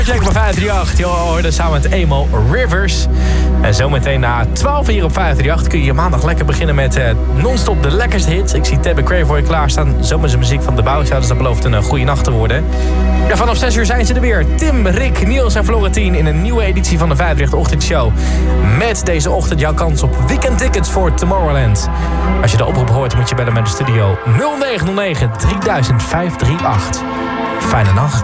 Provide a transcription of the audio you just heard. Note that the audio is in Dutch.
Check maar 538. Je hoorde samen met Emo Rivers. En zometeen na 12 hier op 538 kun je je maandag lekker beginnen met non-stop de lekkerste hits. Ik zie Tabby Cray voor je klaarstaan. Zomaar zijn muziek van de Bouwshow, dus dat belooft een goede nacht te worden. Ja, vanaf 6 uur zijn ze er weer. Tim, Rick, Niels en Florentien in een nieuwe editie van de 538 Ochtendshow. Met deze ochtend jouw kans op weekendtickets voor Tomorrowland. Als je de oproep hoort, moet je bellen met de studio 0909 3000 538. Fijne nacht.